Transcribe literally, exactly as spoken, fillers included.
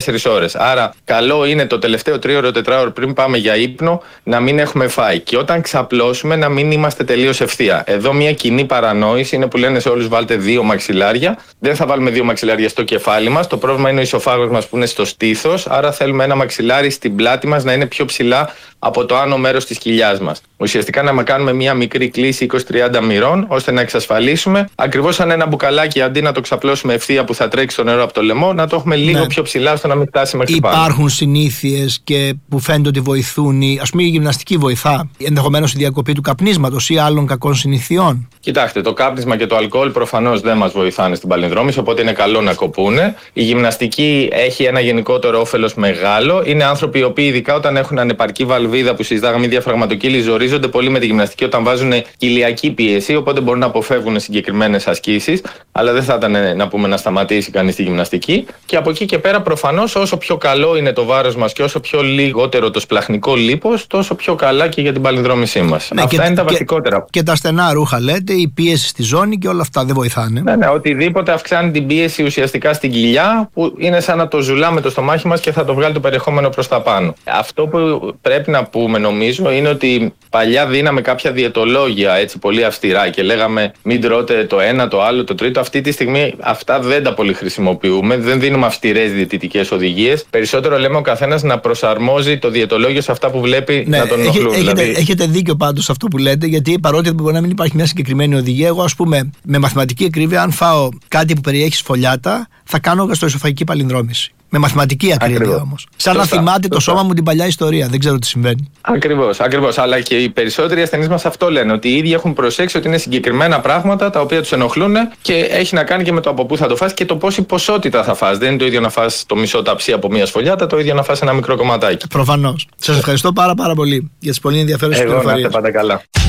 τέσσερις ώρες. Άρα, καλό είναι το τελευταίο τρίωρο, τετράωρο πριν πάμε για ύπνο να μην έχουμε φάει. Και όταν ξαπλώσουμε να μην είμαστε τελείως ευθεία. Εδώ μια κοινή παρανόηση είναι που λένε σε όλους βάλτε δύο μαξιλάρια. Δεν θα βάλουμε δύο μαξιλάρια στο κεφάλι μας. Το πρόβλημα είναι ο ισοφάγος μας που είναι στο στήθος. Άρα θέλουμε ένα μαξιλάρι στην πλάτη μας να είναι πιο ψηλά από το άνω μέρος της κοιλιάς μας. Ουσιαστικά να κάνουμε μια μικρή κλίση είκοσι με τριάντα μοιρών, ώστε να εξασφαλίσουμε ακριβώς σαν ένα μπουκαλάκι, αντί να το ξαπλώσουμε ευθεία που θα τρέξει το νερό από το λαιμό, να το έχουμε λίγο ναι. πιο ψηλά, ώστε να μην φτάσει μέχρι πάνω. Υπάρχουν συνήθειες και που φαίνεται ότι βοηθούν, ας πούμε η γυμναστική βοηθά, ενδεχομένως η διακοπή του καπνίσματος ή άλλων κακών συνηθιών. Κοιτάξτε, το κάπνισμα και το αλκοόλ προφανώς δεν μας βοηθάνε στην παλινδρόμηση, οπότε είναι καλό να κοπούνε. Η γυμναστική έχει ένα γενικότερο όφελος μεγάλο. Είναι άνθρωποι οι οποίοι, ειδικά όταν έχουν ανεπαρκή βαλβίδα που συζητάγαμε, η διαφραγματοκύλη, ζορίζονται πολύ με τη γυμναστική όταν βάζουν κοιλιακή πίεση, οπότε μπορούν να αποφεύγουν συγκεκριμένες ασκήσεις. Αλλά δεν θα ήταν να πούμε να σταματήσει κανείς τη γυμναστική. Και από εκεί και πέρα, προφανώς, όσο πιο καλό είναι το βάρος μας και όσο πιο λιγότερο το σπλαχνικό λίπος, τόσο πιο καλά και για την παλινδρόμησή μας. Ναι, αυτά και, είναι τα βασικότερα. Και, και τα στενά ρούχα, λέτε, η πίεση στη ζώνη και όλα αυτά δεν βοηθάνε. Ναι, ναι, οτιδήποτε αυξάνει την πίεση ουσιαστικά στην κοιλιά, που είναι σαν να το ζουλάμε το στομάχι μας και θα το βγάλει το περιεχόμενο προς τα πάνω. Αυτό που πρέπει να πούμε, νομίζω, είναι ότι παλιά δίναμε κάποια διαιτολόγια έτσι πολύ αυστηρά και λέγαμε μην τρώτε το ένα, το άλλο, το τρίτο. Αυτή τη στιγμή αυτά δεν τα πολύ χρησιμοποιούμε. Δεν δίνουμε αυστηρές διαιτητικές οδηγίες. Περισσότερο λέμε ο καθένας να προσαρμόζει το διαιτολόγιο σε αυτά που βλέπει ναι, να τον ενοχλούν. Έχετε, δηλαδή... έχετε δίκιο πάντως σε αυτό που λέτε, γιατί παρότι μπορεί να μην υπάρχει μια συγκεκριμένη οδηγία, εγώ ας πούμε με μαθηματική ακρίβεια, αν φάω κάτι που περιέχει σφολιάτα, θα κάνω γαστροεσοφαγική παλινδρόμηση. Με μαθηματική ακρίβεια όμως. Σαν σωστά, να θυμάται σωστά. το σώμα μου την παλιά ιστορία. Δεν ξέρω τι συμβαίνει. Ακριβώς, ακριβώς. Αλλά και οι περισσότεροι ασθενείς μας αυτό λένε. Ότι οι ίδιοι έχουν προσέξει ότι είναι συγκεκριμένα πράγματα τα οποία τους ενοχλούν και έχει να κάνει και με το από πού θα το φας και το πόση ποσότητα θα φας. Δεν είναι το ίδιο να φας το μισό ταψί από μια σφολιάτα, το ίδιο να φας ένα μικρό κομματάκι. Προφανώς. Σας ευχαριστώ πάρα, πάρα πολύ για τις πολύ ενδιαφέρουσες πληροφορίες. Εγώ να είστε πάντα καλά.